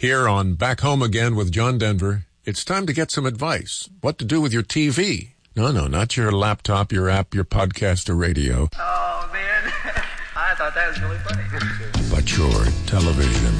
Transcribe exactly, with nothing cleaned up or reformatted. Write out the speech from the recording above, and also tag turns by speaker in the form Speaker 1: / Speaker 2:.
Speaker 1: Here on Back Home Again with John Denver, it's time to get some advice. What to do with your T V. No, no, not your laptop, your app, your podcast, or radio.
Speaker 2: Oh, man. I thought that was really funny.
Speaker 1: But your television.